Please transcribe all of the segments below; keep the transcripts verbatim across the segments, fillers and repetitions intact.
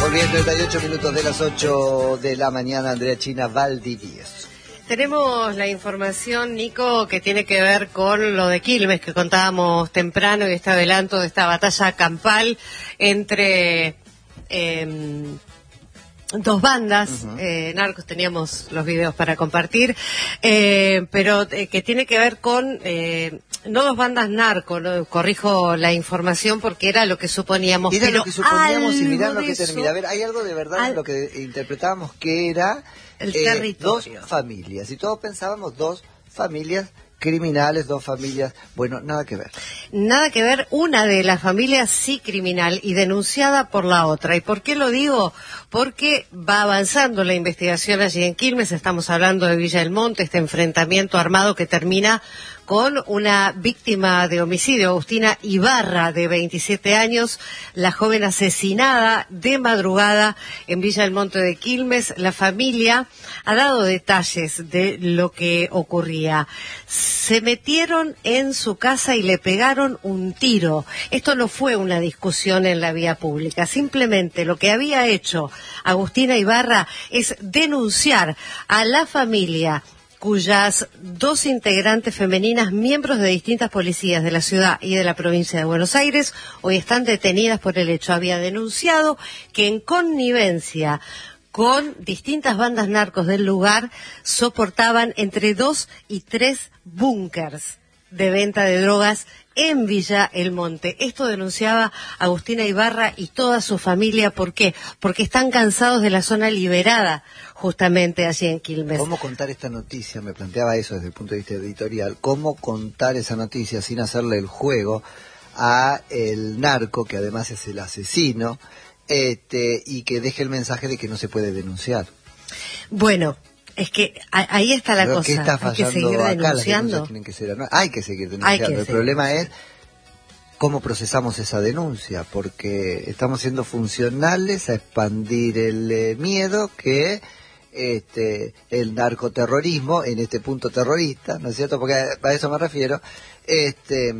Muy bien, treinta y ocho minutos de las ocho de la mañana, Andrea China Valdivieso. Tenemos la información, Nico, que tiene que ver con lo de Quilmes, que contábamos temprano, y este adelanto de esta batalla campal entre eh, dos bandas, uh-huh. eh, narcos. Teníamos los videos para compartir, eh, pero eh, que tiene que ver con... Eh, no dos bandas narco, no, corrijo la información porque era lo que suponíamos. Era pero lo que suponíamos y mirá lo que eso, termina. A ver, hay algo de verdad al, en lo que interpretábamos que era el eh, territorio. Dos familias. Y todos pensábamos dos familias criminales, dos familias, bueno, nada que ver. Nada que ver, una de las familias sí criminal y denunciada por la otra. ¿Y por qué lo digo? Porque va avanzando la investigación allí en Quilmes, estamos hablando de Villa del Monte, este enfrentamiento armado que termina con una víctima de homicidio, Agustina Ibarra, de veintisiete años, la joven asesinada de madrugada en Villa del Monte de Quilmes. La familia ha dado detalles de lo que ocurría. Se metieron en su casa y le pegaron un tiro. Esto no fue una discusión en la vía pública, simplemente lo que había hecho Agustina Ibarra es denunciar a la familia, cuyas dos integrantes femeninas, miembros de distintas policías de la ciudad y de la provincia de Buenos Aires, hoy están detenidas por el hecho. Había denunciado que en connivencia con distintas bandas narcos del lugar soportaban entre dos y tres búnkers de venta de drogas en Villa El Monte. Esto denunciaba Agustina Ibarra y toda su familia. ¿Por qué? Porque están cansados de la zona liberada, justamente allí en Quilmes. ¿Cómo contar esta noticia? Me planteaba eso desde el punto de vista editorial. ¿Cómo contar esa noticia sin hacerle el juego a el narco, que además es el asesino, este, y que deje el mensaje de que no se puede denunciar? Bueno, es que ahí está la Pero cosa. ¿qué está fallando hay que seguir acá? denunciando. Las tienen que ser, ¿no? Hay que seguir denunciando. Que el seguir. problema es cómo procesamos esa denuncia, porque estamos siendo funcionales a expandir el eh, miedo que este el narcoterrorismo, en este punto terrorista, ¿no es cierto? Porque a eso me refiero, este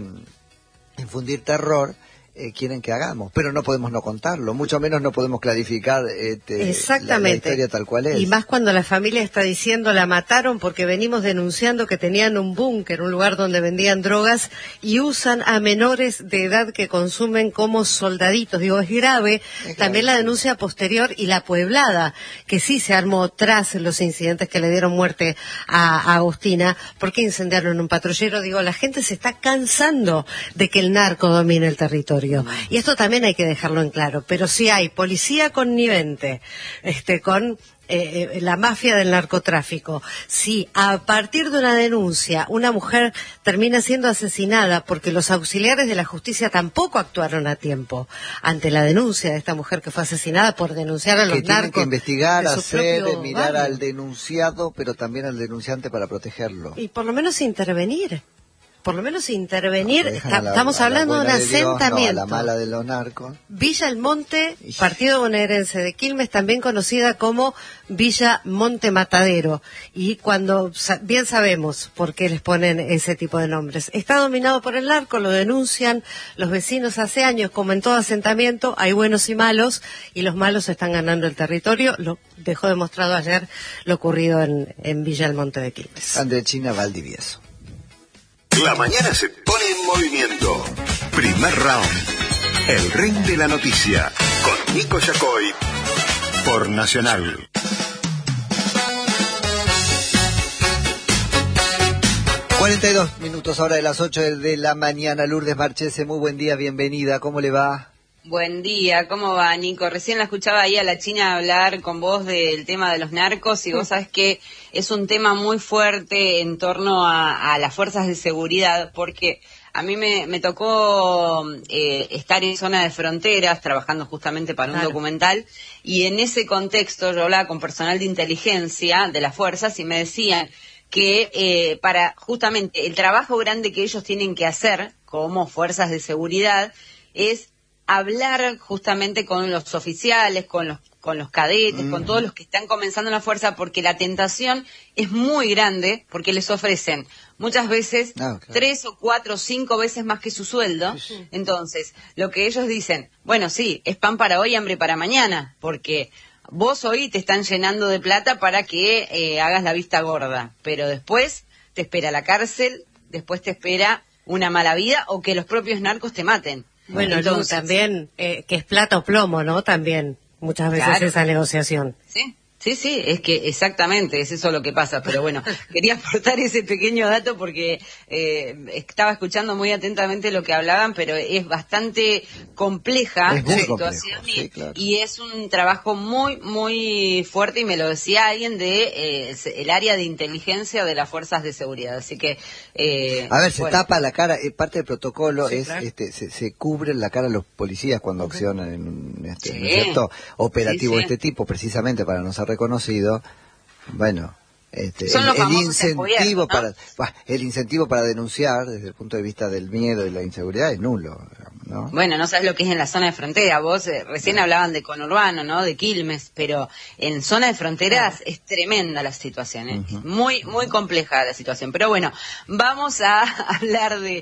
infundir terror. Eh, quieren que hagamos, pero no podemos no contarlo, mucho menos no podemos clarificar este, Exactamente. La, la historia tal cual es. Y más cuando la familia está diciendo la mataron porque venimos denunciando que tenían un búnker, un lugar donde vendían drogas y usan a menores de edad que consumen como soldaditos. Digo, es grave. Es También grave. La denuncia posterior y la pueblada, que sí se armó tras los incidentes que le dieron muerte a, a Agustina, porque incendiaron un patrullero. Digo, la gente se está cansando de que el narco domine el territorio. Y esto también hay que dejarlo en claro, pero si hay policía connivente este, con eh, eh, la mafia del narcotráfico, si a partir de una denuncia una mujer termina siendo asesinada porque los auxiliares de la justicia tampoco actuaron a tiempo ante la denuncia de esta mujer que fue asesinada por denunciar a los que narcos. Que tienen que investigar, de hacer, mirar barrio. Al denunciado, pero también al denunciante para protegerlo. Y por lo menos intervenir. Por lo menos intervenir, no, está, la, estamos hablando de un de Dios, asentamiento. No, a la mala de los narcos. Villa El Monte, partido bonaerense de Quilmes, también conocida como Villa Monte Matadero. Y cuando bien sabemos por qué les ponen ese tipo de nombres. Está dominado por el narco, lo denuncian los vecinos hace años, como en todo asentamiento, hay buenos y malos, y los malos están ganando el territorio. Lo dejó demostrado ayer lo ocurrido en, en Villa El Monte de Quilmes. Andrea China Valdivieso. La mañana se pone en movimiento. Primer round. El ring de la noticia. Con Nico Yacoy. Por Nacional. cuarenta y dos minutos ahora de las ocho de la mañana. Lourdes Marchese, muy buen día, bienvenida. ¿Cómo le va? Buen día, ¿cómo va, Nico? Recién la escuchaba ahí a la China hablar con vos del tema de los narcos y vos sabés que es un tema muy fuerte en torno a, a las fuerzas de seguridad, porque a mí me, me tocó eh, estar en zona de fronteras trabajando justamente para un claro. documental, y en ese contexto yo hablaba con personal de inteligencia de las fuerzas y me decían que eh, para justamente el trabajo grande que ellos tienen que hacer como fuerzas de seguridad es hablar justamente con los oficiales, con los con los cadetes, Mm. con todos los que están comenzando en la fuerza, porque la tentación es muy grande, porque les ofrecen muchas veces Ah, claro. tres o cuatro o cinco veces más que su sueldo. Sí, sí. Entonces, lo que ellos dicen, bueno, sí, es pan para hoy, hambre para mañana, porque vos hoy te están llenando de plata para que eh, hagas la vista gorda, pero después te espera la cárcel, después te espera una mala vida o que los propios narcos te maten. Bueno, Lu, Entonces, también, eh, que es plata o plomo, ¿no? También, muchas veces Claro. esa negociación. Sí, sí, sí, es que exactamente es eso lo que pasa, pero bueno, quería aportar ese pequeño dato porque eh, estaba escuchando muy atentamente lo que hablaban, pero es bastante compleja Es muy la complejo, situación y, sí, claro. y es un trabajo muy, muy fuerte y me lo decía alguien de eh, el área de inteligencia de las fuerzas de seguridad, así que... eh, A ver, se bueno. tapa la cara, eh, parte del protocolo Sí, es, claro. este, se, se cubren la cara los policías cuando accionan en un este, Sí. ¿no es cierto? operativo Sí, sí. de este tipo, precisamente para no ser reconocido. Bueno, este, Son el, los el famosos incentivo encubiertos, ¿no? para bah, el incentivo para denunciar desde el punto de vista del miedo y la inseguridad es nulo, ¿no? Bueno, no sabes lo que es en la zona de frontera. Vos eh, recién hablaban de conurbano, ¿no? De Quilmes, pero en zona de fronteras es tremenda la situación, ¿eh? Ujú. Es muy, muy compleja la situación. Pero bueno, vamos a hablar de,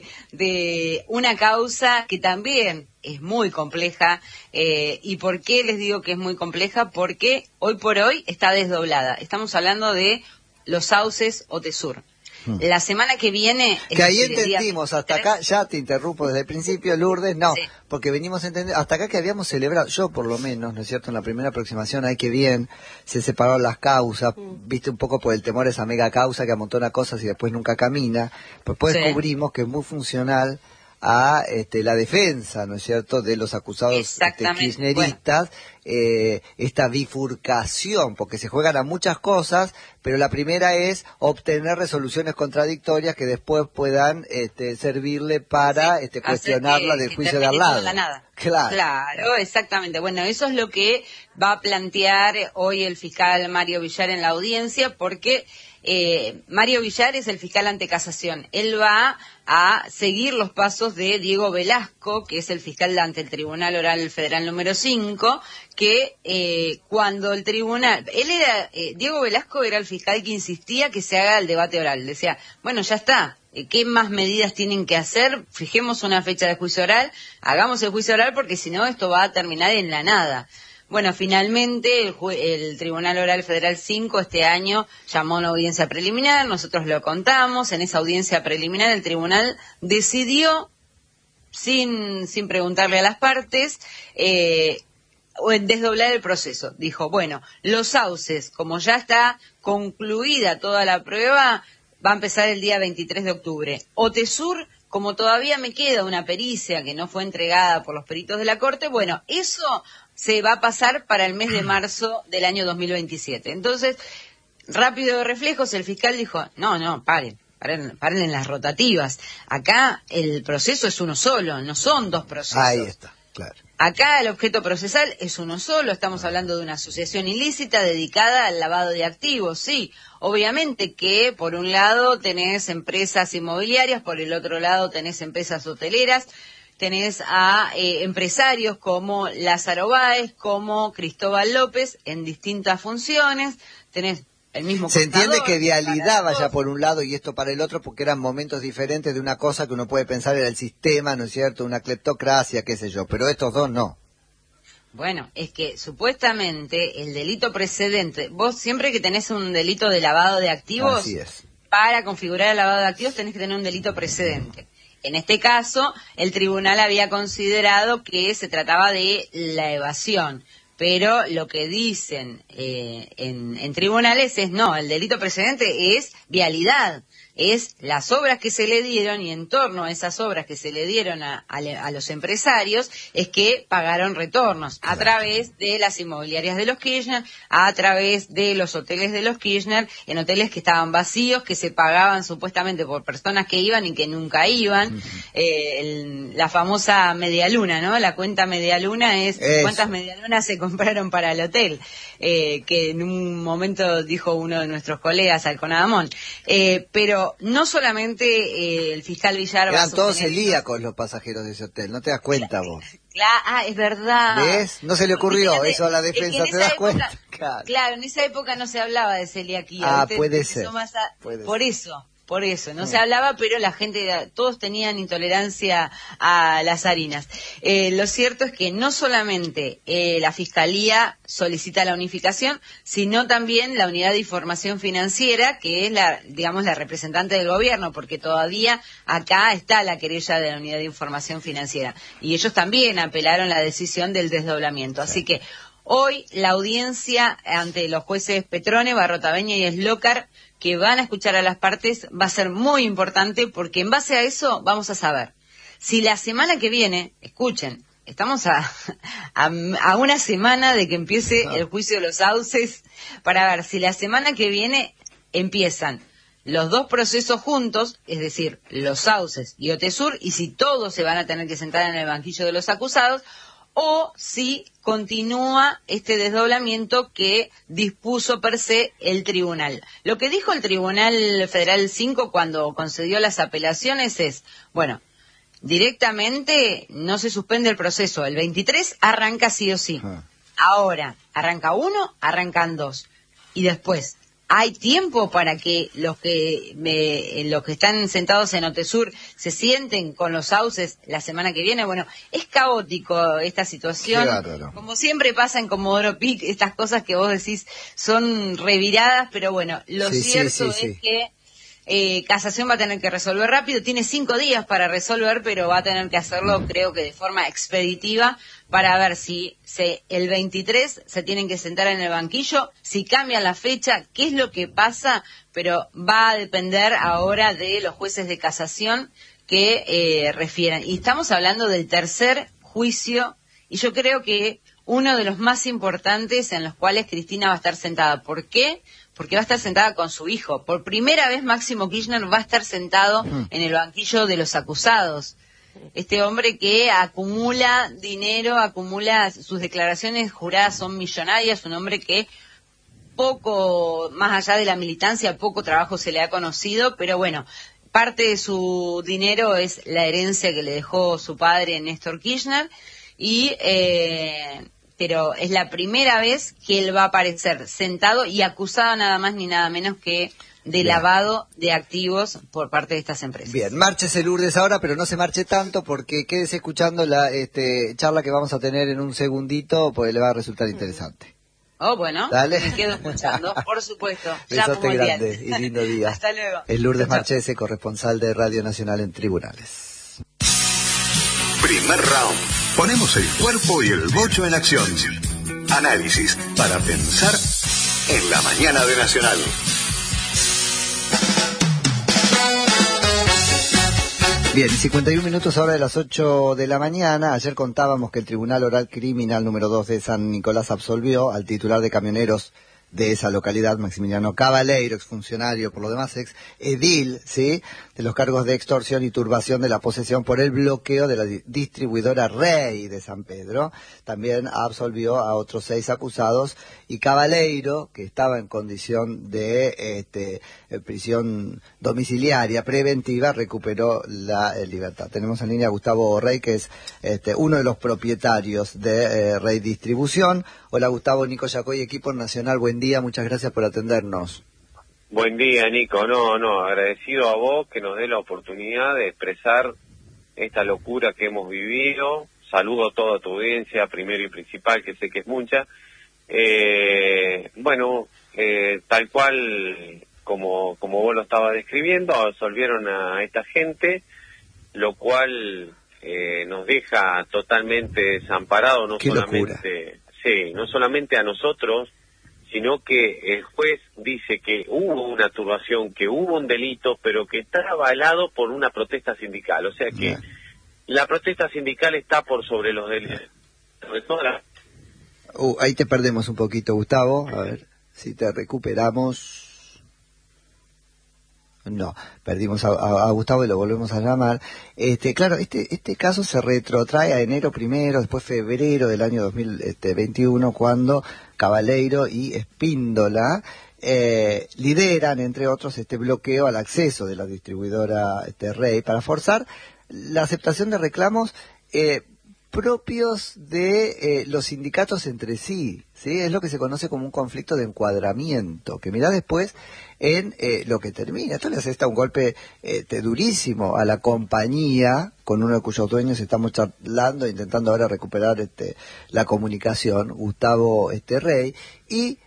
de una causa que también es muy compleja. Eh, ¿Y por qué les digo que es muy compleja? Porque hoy por hoy está desdoblada. Estamos hablando de los sauces Otesur. Hmm. La semana que viene... es Que ahí decir, el día entendimos, hasta veintitrés, acá, ya te interrumpo desde el principio, Lourdes, no, Sí. porque venimos a entender, hasta acá que habíamos celebrado, yo por lo menos, ¿no es cierto?, en la primera aproximación, ay, qué bien, se separaron las causas, viste un poco por el temor a esa mega causa que amontona cosas y después nunca camina, pues después Sí. descubrimos que es muy funcional a este, la defensa, ¿no es cierto?, de los acusados este, Exactamente, kirchneristas, eh, esta bifurcación, porque se juegan a muchas cosas, pero la primera es obtener resoluciones contradictorias que después puedan este, servirle para este, hacer cuestionarla que- del que juicio de al termine todo lado. en la nada. Claro. Claro, exactamente. Bueno, eso es lo que va a plantear hoy el fiscal Mario Villar en la audiencia, porque eh, Mario Villar es el fiscal ante casación. Él va a seguir los pasos de Diego Velasco, que es el fiscal ante el Tribunal Oral Federal número cinco, que eh, cuando el tribunal... Él era... Eh, Diego Velasco era el fiscal que insistía que se haga el debate oral. Decía, bueno, ya está. ¿Qué más medidas tienen que hacer? Fijemos una fecha de juicio oral, hagamos el juicio oral porque si no esto va a terminar en la nada. Bueno, finalmente el, ju- el Tribunal Oral Federal cinco este año llamó a una audiencia preliminar, nosotros lo contamos, en esa audiencia preliminar el tribunal decidió, sin, sin preguntarle a las partes, eh, o en desdoblar el proceso. Dijo, bueno, los sauces, como ya está concluida toda la prueba, va a empezar el día veintitrés de octubre. Otesur, como todavía me queda una pericia que no fue entregada por los peritos de la Corte, bueno, eso se va a pasar para el mes de marzo del año dos mil veintisiete. Entonces, rápido de reflejos, el fiscal dijo, no, no, paren. Paren, paren en las rotativas. Acá el proceso es uno solo, no son dos procesos. Ahí está, claro. Acá el objeto procesal es uno solo, estamos hablando de una asociación ilícita dedicada al lavado de activos, sí. Obviamente que por un lado tenés empresas inmobiliarias, por el otro lado tenés empresas hoteleras, tenés a eh, empresarios como Lázaro Báez, como Cristóbal López en distintas funciones, tenés el mismo Se entiende contador, que vialidad vaya preparador. por un lado y esto para el otro porque eran momentos diferentes de una cosa que uno puede pensar era el sistema, ¿no es cierto?, una cleptocracia, qué sé yo, pero estos dos no. Bueno, es que supuestamente el delito precedente, vos siempre que tenés un delito de lavado de activos, Así es. para configurar el lavado de activos tenés que tener un delito precedente. En este caso, el tribunal había considerado que se trataba de la evasión, pero lo que dicen eh, en, en tribunales es no, el delito precedente es vialidad, es las obras que se le dieron y en torno a esas obras que se le dieron a, a, a los empresarios es que pagaron retornos a través de las inmobiliarias de los Kirchner, a través de los hoteles de los Kirchner, en hoteles que estaban vacíos, que se pagaban supuestamente por personas que iban y que nunca iban. Uh-huh. eh, el, la famosa medialuna, ¿no? La cuenta medialuna es Eso. cuántas medialunas se compraron para el hotel, eh, que en un momento dijo uno de nuestros colegas, Alconadamón. Eh, pero pero no solamente eh, el fiscal Villar va a Eran todos sostener- celíacos los pasajeros de ese hotel, ¿no te das cuenta vos? Cla- ah, es verdad. ¿Ves? No se le ocurrió Fíjate, eso a la es que en defensa, ¿te esa das época- cuenta? Claro. Claro, en esa época no se hablaba de celiaquía. Ah, ¿viste? puede Empezó ser, más a- puede por ser. eso, por eso. No Mm. se hablaba, pero la gente, todos tenían intolerancia a las harinas. Eh, lo cierto es que no solamente eh, la Fiscalía solicita la unificación, sino también la Unidad de Información Financiera, que es la, digamos, la representante del gobierno, porque todavía acá está la querella de la Unidad de Información Financiera. Y ellos también apelaron la decisión del desdoblamiento. Así que hoy la audiencia ante los jueces Petrone, Barrotaveña y Eslocar, que van a escuchar a las partes, va a ser muy importante porque en base a eso vamos a saber si la semana que viene, escuchen, estamos a, a, a una semana de que empiece el juicio de los sauces, para ver si la semana que viene empiezan los dos procesos juntos, es decir, los sauces y Otesur, y si todos se van a tener que sentar en el banquillo de los acusados, o si continúa este desdoblamiento que dispuso per se el tribunal. Lo que dijo el Tribunal Federal cinco cuando concedió las apelaciones es, bueno, directamente no se suspende el proceso, el veintitrés arranca sí o sí. Ah. Ahora, arranca uno, arrancan dos. Y después, ¿hay tiempo para que los que me, los que están sentados en Otesur se sienten con los sauces la semana que viene? Bueno, es caótico esta situación. Qué bárbaro. Como siempre pasa en Comodoro Pi, estas cosas que vos decís son reviradas, pero bueno, lo Sí, sí, cierto sí, es sí. que eh, Casación va a tener que resolver rápido, tiene cinco días para resolver, pero va a tener que hacerlo, creo que de forma expeditiva, para ver si se, el veintitrés se tienen que sentar en el banquillo, si cambian la fecha, qué es lo que pasa, pero va a depender ahora de los jueces de casación que eh, refieran. Y estamos hablando del tercer juicio, y yo creo que uno de los más importantes en los cuales Cristina va a estar sentada. ¿Por qué? Porque va a estar sentada con su hijo. Por primera vez Máximo Kirchner va a estar sentado en el banquillo de los acusados. Este hombre que acumula dinero, acumula, sus declaraciones juradas son millonarias, un hombre que poco, más allá de la militancia, poco trabajo se le ha conocido, pero bueno, parte de su dinero es la herencia que le dejó su padre Néstor Kirchner, y eh, pero es la primera vez que él va a aparecer sentado y acusado nada más ni nada menos que de Bien. lavado de activos por parte de estas empresas. Bien, márchese Lourdes ahora, pero no se marche tanto porque quédese escuchando la este, charla que vamos a tener en un segundito, porque le va a resultar interesante. Oh, bueno, Dale. me quedo escuchando, por supuesto. Ya Besote muy bien. grande y lindo día. Hasta luego. Es Lourdes Chao. Marchese, corresponsal de Radio Nacional en Tribunales. Primer round. Ponemos el cuerpo y el bocho en acción. Análisis para pensar en la mañana de Nacional. Bien, cincuenta y un minutos ahora de las ocho de la mañana. Ayer contábamos que el Tribunal Oral Criminal número dos de San Nicolás absolvió al titular de camioneros de esa localidad, Maximiliano Cabaleiro, exfuncionario, por lo demás ex edil, ¿sí?, de los cargos de extorsión y turbación de la posesión por el bloqueo de la di- distribuidora Rey de San Pedro. También absolvió a otros seis acusados, y Cabaleiro, que estaba en condición de este, eh, prisión domiciliaria preventiva, recuperó la eh, libertad. Tenemos en línea a Gustavo Rey, que es este, uno de los propietarios de eh, Rey Distribución. Hola Gustavo, Nico Yacoy, equipo nacional, buen día, muchas gracias por atendernos. Buen día, Nico. No, no, agradecido a vos que nos dé la oportunidad de expresar esta locura que hemos vivido. Saludo a toda tu audiencia, primero y principal, que sé que es mucha. Eh, bueno, eh, tal cual como, como vos lo estabas describiendo, absolvieron a esta gente, lo cual eh, nos deja totalmente desamparados, no Qué solamente, sí, no solamente a nosotros, sino que el juez dice que hubo una turbación, que hubo un delito, pero que está avalado por una protesta sindical. O sea que Bien. la protesta sindical está por sobre los delitos. Sobre toda la... Uh, ahí te perdemos un poquito, Gustavo, a ver si te recuperamos. No, perdimos a, a, a Gustavo y lo volvemos a llamar. Este, claro, este este caso se retrotrae a enero primero, después febrero del año dos mil veintiuno, cuando Cabaleiro y Espíndola eh, lideran, entre otros, este bloqueo al acceso de la distribuidora este, Rey para forzar la aceptación de reclamos eh, propios de eh, los sindicatos entre sí, ¿sí? Es lo que se conoce como un conflicto de encuadramiento, que mirá después en eh, lo que termina. Esto le hace un golpe este, durísimo a la compañía, con uno de cuyos dueños estamos charlando, intentando ahora recuperar este, la comunicación, Gustavo este, Rey, y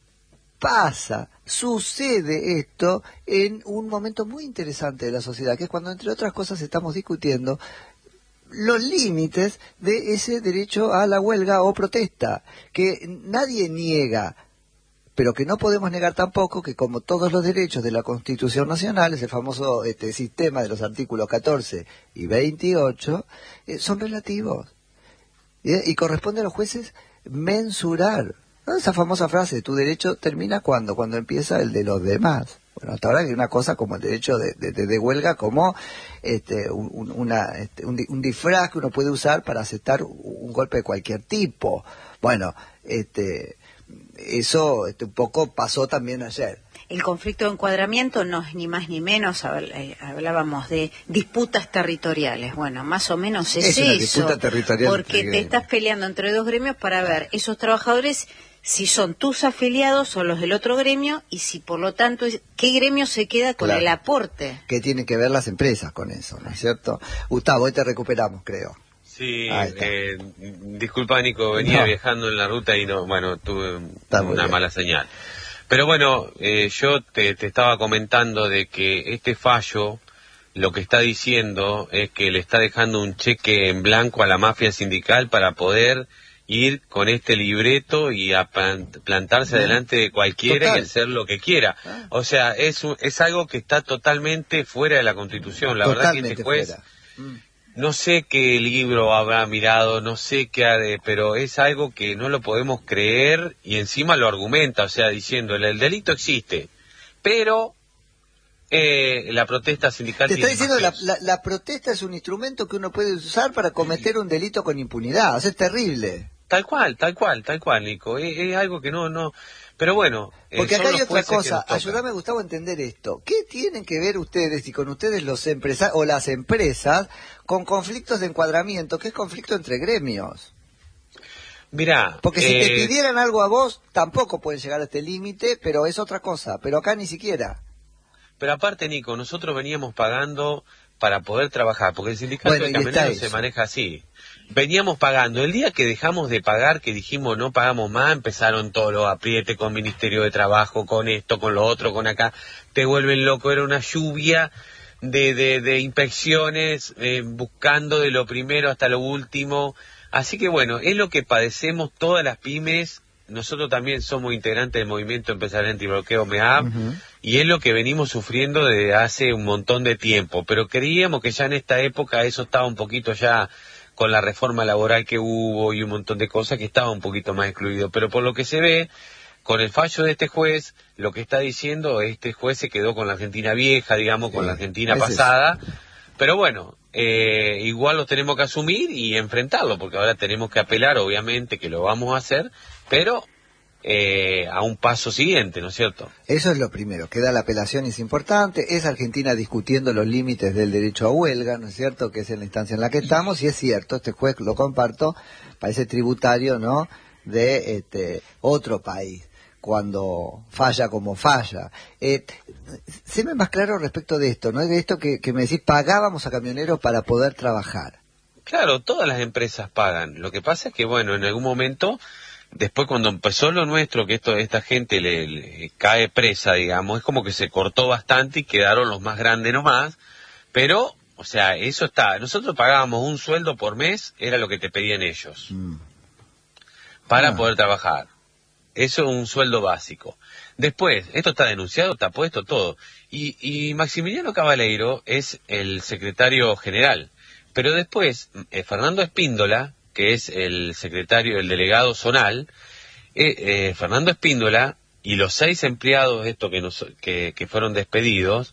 pasa, sucede esto en un momento muy interesante de la sociedad, que es cuando, entre otras cosas, estamos discutiendo los límites de ese derecho a la huelga o protesta, que nadie niega, pero que no podemos negar tampoco que, como todos los derechos de la Constitución Nacional, ese famoso este sistema de los artículos catorce y veintiocho, eh, son relativos. ¿Eh? Y corresponde a los jueces mensurar. ¿No? Esa famosa frase, tu derecho termina cuando, cuando empieza el de los demás. Bueno, hasta ahora hay una cosa como el derecho de, de, de huelga como este, un, una, este, un, un disfraz que uno puede usar para aceptar un golpe de cualquier tipo. Bueno, este, eso este, un poco pasó también ayer. El conflicto de encuadramiento no es ni más ni menos, hablábamos de disputas territoriales. Bueno, más o menos es, es una eso, disputa territorial porque te estás peleando entre dos gremios para ver esos trabajadores si son tus afiliados o los del otro gremio, y si por lo tanto, ¿qué gremio se queda con claro. el aporte? ¿Qué tienen que ver las empresas con eso, no es cierto? Gustavo, hoy te recuperamos, creo. Sí, eh, disculpa Nico, venía no. viajando en la ruta y no, bueno, tuve Está una mala señal. Pero bueno, eh, yo te, te estaba comentando de que este fallo lo que está diciendo es que le está dejando un cheque en blanco a la mafia sindical para poder ir con este libreto y a plantarse no. delante de cualquiera Total. y hacer lo que quiera. Ah. O sea, es un, es algo que está totalmente fuera de la Constitución. La Totalmente verdad que este juez, fuera. Mm. no sé qué libro habrá mirado, no sé qué ha de, pero es algo que no lo podemos creer, y encima lo argumenta, o sea, diciéndole, el delito existe, pero eh, la protesta sindical... Te está diciendo, la, la, la protesta es un instrumento que uno puede usar para cometer un delito con impunidad, o sea, es terrible. Tal cual, tal cual, tal cual, Nico. Es, es algo que no, no... Pero bueno... Porque acá hay otra cosa, ayúdame Gustavo a entender esto. ¿Qué tienen que ver ustedes y con ustedes los empresarios o las empresas con conflictos de encuadramiento, que es conflicto entre gremios? Mirá... Porque si eh... te pidieran algo a vos, tampoco pueden llegar a este límite, pero es otra cosa. Pero acá ni siquiera. Pero aparte, Nico, nosotros veníamos pagando para poder trabajar, porque el sindicato bueno, de camioneros se maneja así. Veníamos pagando. El día que dejamos de pagar, que dijimos no pagamos más, empezaron todos los aprietes con Ministerio de Trabajo, con esto, con lo otro, con acá. Te vuelven loco. Era una lluvia de, de, de inspecciones, eh, buscando de lo primero hasta lo último. Así que bueno, es lo que padecemos todas las pymes. Nosotros también somos integrantes del Movimiento Empresarial Antibloqueo M E A P, uh-huh. y es lo que venimos sufriendo desde hace un montón de tiempo. Pero creíamos que ya en esta época eso estaba un poquito ya... con la reforma laboral que hubo y un montón de cosas, que estaba un poquito más excluido. Pero por lo que se ve, con el fallo de este juez, lo que está diciendo, este juez se quedó con la Argentina vieja, digamos, con sí, la Argentina pasada. Es. Pero bueno, eh, igual lo tenemos que asumir y enfrentarlo, porque ahora tenemos que apelar, obviamente, que lo vamos a hacer, pero... Eh, a un paso siguiente, ¿no es cierto? Eso es lo primero, queda la apelación, es importante, es Argentina discutiendo los límites del derecho a huelga, ¿no es cierto?, que es en la instancia en la que estamos, y es cierto, este juez, lo comparto, parece tributario, ¿no?, de este otro país, cuando falla como falla. Eh, séme más claro respecto de esto, ¿no?, de esto que, que me decís, pagábamos a camioneros para poder trabajar. Claro, todas las empresas pagan, lo que pasa es que, bueno, en algún momento... Después cuando empezó lo nuestro, que esto esta gente le, le cae presa, digamos, es como que se cortó bastante y quedaron los más grandes nomás, pero, o sea, eso está, nosotros pagábamos un sueldo por mes, era lo que te pedían ellos, mm. para ah. poder trabajar. Eso es un sueldo básico. Después, esto está denunciado, está puesto todo, y, y Maximiliano Cabaleiro es el secretario general, pero después, eh, Fernando Espíndola, que es el secretario, el delegado zonal, eh, eh, Fernando Espíndola y los seis empleados esto que, nos, que, que fueron despedidos,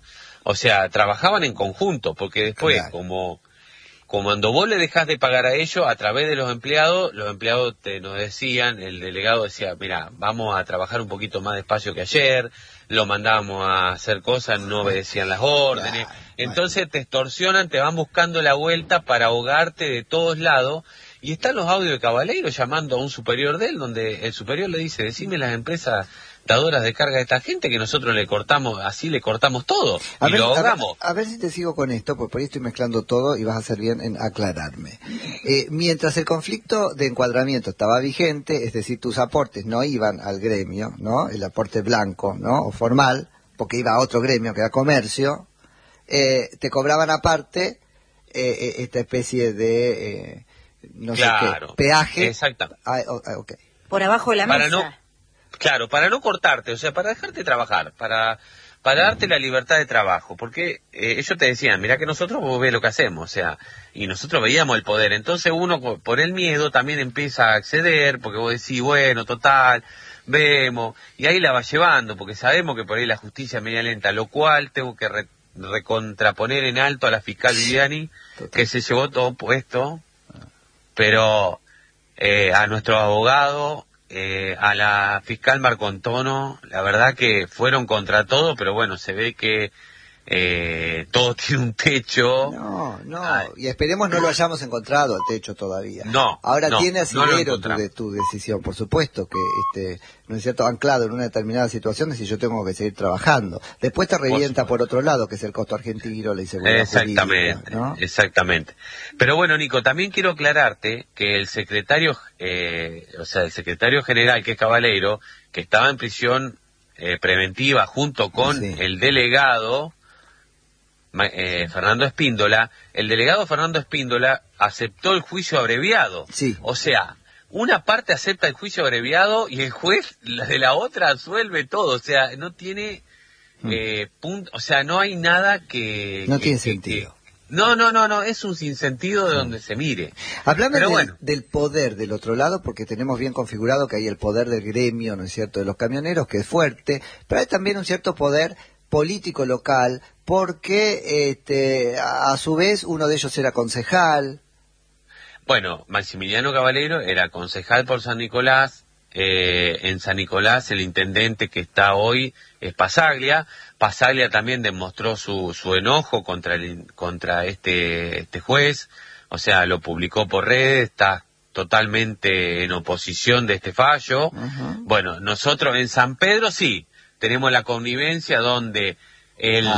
O sea, trabajaban en conjunto, porque después, claro. como, como cuando vos le dejás de pagar a ellos, a través de los empleados, los empleados te nos decían, el delegado decía, mira, vamos a trabajar un poquito más despacio que ayer, lo mandábamos a hacer cosas, no obedecían las órdenes, claro. Entonces te extorsionan, te van buscando la vuelta para ahogarte de todos lados. Y están los audios de Cabaleiro llamando a un superior de él, donde el superior le dice, decime las empresas dadoras de carga de esta gente que nosotros le cortamos, así le cortamos todo a y ver, lo ahogamos. A ver, a ver si te sigo con esto, porque por ahí estoy mezclando todo y vas a hacer bien en aclararme. Eh, mientras el conflicto de encuadramiento estaba vigente, es decir, tus aportes no iban al gremio, ¿no? El aporte blanco, ¿no? O formal, porque iba a otro gremio que era comercio, eh, te cobraban aparte eh, esta especie de... Eh, no claro, sé qué, peaje. Exactamente. Ah, okay. Por abajo de la para mesa. No, claro, para no cortarte, o sea, para dejarte trabajar, para para darte la libertad de trabajo, porque eh, ellos te decían, mira que nosotros vos ves lo que hacemos, o sea, y nosotros veíamos el poder, entonces uno por el miedo también empieza a acceder, porque vos decís, bueno, total, vemos, y ahí la va llevando, porque sabemos que por ahí la justicia es media lenta, lo cual tengo que re, recontraponer en alto a la fiscal Viviani, que se llevó todo puesto, pero eh, a nuestro abogado, eh, a la fiscal Marcontono, la verdad que fueron contra todo, pero bueno, se ve que eh, todo tiene un techo. No, no, Ay. y esperemos no lo hayamos encontrado el techo todavía. No, Ahora no, tiene asidero no tu, de, tu decisión, por supuesto que, este, no es cierto, anclado en una determinada situación, es si yo tengo que seguir trabajando. Después te revienta por, por otro lado, que es el costo argentino, la inseguridad Exactamente, jurídica, ¿no? Exactamente. Pero bueno, Nico, también quiero aclararte que el secretario, eh, o sea, el secretario general, que es Cabaleiro, que estaba en prisión eh, preventiva junto con sí. el delegado, Eh, Fernando Espíndola, el delegado Fernando Espíndola aceptó el juicio abreviado. Sí. O sea, una parte acepta el juicio abreviado y el juez la de la otra absuelve todo. O sea, no tiene eh, punto, o sea, no hay nada que... No que, tiene que, sentido. Que, no, no, no, no, es un sinsentido de sí. donde se mire. Hablando del, bueno. del poder del otro lado, porque tenemos bien configurado que hay el poder del gremio, ¿no es cierto?, de los camioneros, que es fuerte, pero hay también un cierto poder político local, porque este, a su vez uno de ellos era concejal. Bueno, Maximiliano Cabaleiro era concejal por San Nicolás, eh, en San Nicolás el intendente que está hoy es Pasaglia. Pasaglia también demostró su, su enojo contra, el, contra este, este juez, o sea, lo publicó por redes, está totalmente en oposición de este fallo. Uh-huh. Bueno, nosotros en San Pedro sí, tenemos la connivencia donde el,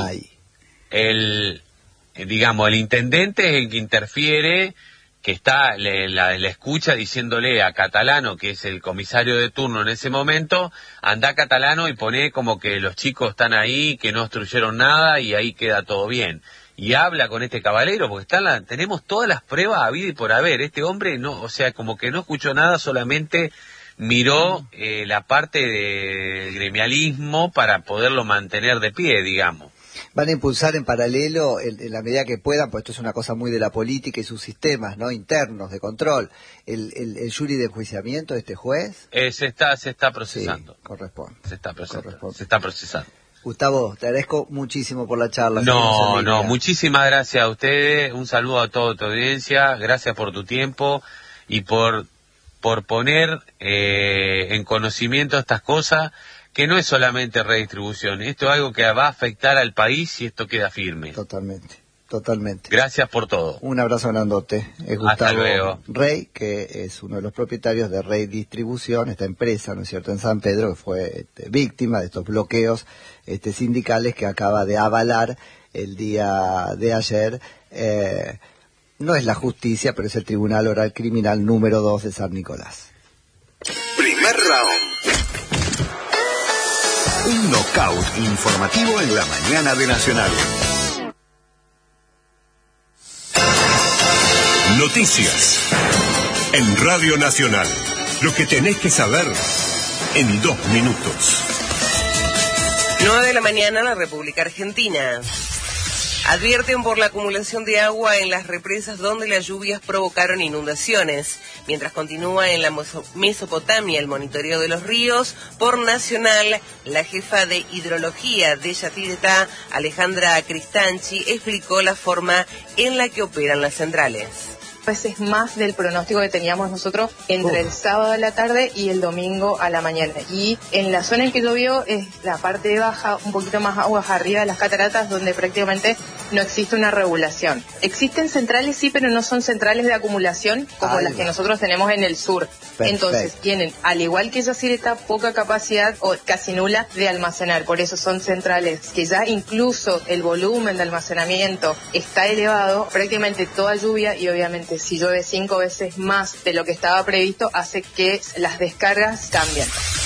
el, digamos, el intendente es el que interfiere, que está, le, la, le escucha diciéndole a Catalano, que es el comisario de turno en ese momento, anda Catalano y pone como que los chicos están ahí, que no obstruyeron nada y ahí queda todo bien. Y habla con este Cabaleiro, porque están la, tenemos todas las pruebas a vida y por haber. Este hombre no, o sea, como que no escuchó nada, solamente miró eh, la parte de gremialismo para poderlo mantener de pie, digamos. Van a impulsar en paralelo, en, en la medida que puedan, pues esto es una cosa muy de la política y sus sistemas, ¿no?, internos de control, el, el, el jury de enjuiciamiento de este juez. Eh, se está se está procesando. Sí, corresponde. Se está procesando. Corresponde. Se está procesando. Gustavo, te agradezco muchísimo por la charla. No, no, muchísimas gracias a ustedes, un saludo a toda tu audiencia, gracias por tu tiempo y por por poner eh, en conocimiento estas cosas, que no es solamente redistribución, esto es algo que va a afectar al país si esto queda firme. Totalmente, totalmente. Gracias por todo. Un abrazo grandote. Es Gustavo Hasta luego. Rey, que es uno de los propietarios de Rey Distribución, esta empresa, ¿no es cierto?, en San Pedro, que fue este, víctima de estos bloqueos este, sindicales que acaba de avalar el día de ayer. Eh, No es la justicia, pero es el Tribunal Oral Criminal número dos de San Nicolás. Primer round. Un knockout informativo en la mañana de Nacional. Noticias. En Radio Nacional. Lo que tenés que saber en dos minutos. nueve de la mañana, la República Argentina. Advierten por la acumulación de agua en las represas donde las lluvias provocaron inundaciones. Mientras continúa en la Mesopotamia el monitoreo de los ríos, por Nacional, la jefa de hidrología de Yacyretá, Alejandra Cristanchi, explicó la forma en la que operan las centrales. Veces más del pronóstico que teníamos nosotros entre el sábado a la tarde y el domingo a la mañana. Y en la zona en que llovió es la parte baja, un poquito más aguas arriba de las cataratas, donde prácticamente no existe una regulación. Existen centrales, sí, pero no son centrales de acumulación como Ay, las que nosotros tenemos en el sur. Perfecto. Entonces tienen, al igual que Yacyretá, poca capacidad o casi nula de almacenar. Por eso son centrales que ya incluso el volumen de almacenamiento está elevado. Prácticamente toda lluvia, y obviamente si llueve cinco veces más de lo que estaba previsto, hace que las descargas cambien.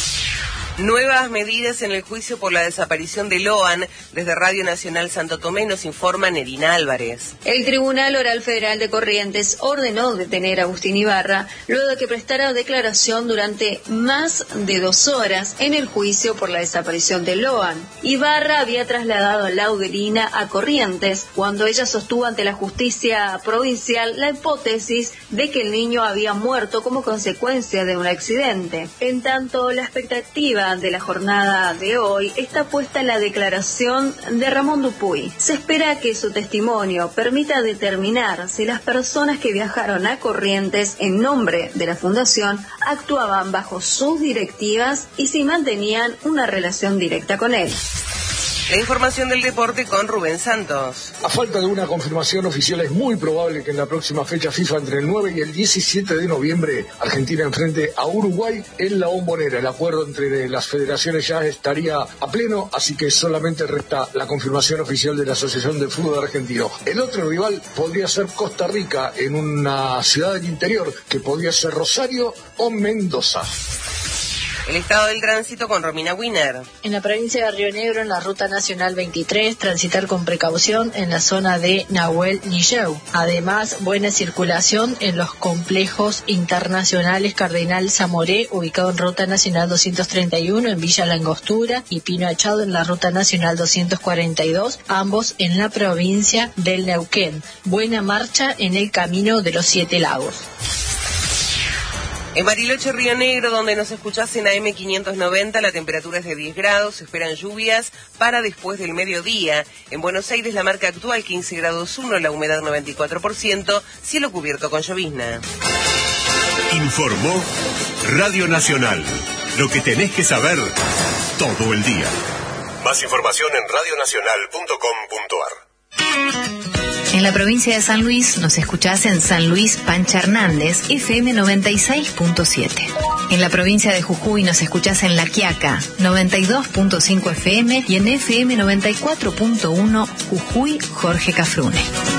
Nuevas medidas en el juicio por la desaparición de Loan. Desde Radio Nacional Santo Tomé nos informa Nerina Álvarez. El Tribunal Oral Federal de Corrientes ordenó detener a Agustín Ibarra luego de que prestara declaración durante más de dos horas en el juicio por la desaparición de Loan. Ibarra había trasladado a Laudelina a Corrientes cuando ella sostuvo ante la justicia provincial la hipótesis de que el niño había muerto como consecuencia de un accidente. En tanto, la expectativa de la jornada de hoy está puesta en la declaración de Ramón Dupuy. Se espera que su testimonio permita determinar si las personas que viajaron a Corrientes en nombre de la fundación actuaban bajo sus directivas y si mantenían una relación directa con él. La información del deporte con Rubén Santos. A falta de una confirmación oficial, es muy probable que en la próxima fecha FIFA entre el nueve y el diecisiete de noviembre Argentina enfrente a Uruguay en la Bombonera. El acuerdo entre las federaciones ya estaría a pleno, así que solamente resta la confirmación oficial de la Asociación de Fútbol Argentino. El otro rival podría ser Costa Rica en una ciudad del interior, que podría ser Rosario o Mendoza. El estado del tránsito con Romina Wiener. En la provincia de Río Negro, en la ruta nacional veintitrés, transitar con precaución en la zona de Nahuel Nilleu. Además, buena circulación en los complejos internacionales Cardenal Zamoré, ubicado en ruta nacional doscientos treinta y uno en Villa La Angostura, y Pino Achado en la ruta nacional doscientos cuarenta y dos, ambos en la provincia del Neuquén. Buena marcha en el camino de los Siete Lagos. En Bariloche, Río Negro, donde nos escuchás en A M quinientos noventa, la temperatura es de diez grados, se esperan lluvias para después del mediodía. En Buenos Aires, la marca actual quince grados uno, la humedad noventa y cuatro por ciento, cielo cubierto con llovizna. Informó Radio Nacional, lo que tenés que saber todo el día. Más información en radio nacional punto com punto ar. En la provincia de San Luis nos escuchás en San Luis Pancha Hernández, F M noventa y seis punto siete. En la provincia de Jujuy nos escuchás en La Quiaca, noventa y dos punto cinco F M, y en F M noventa y cuatro punto uno Jujuy Jorge Cafrune.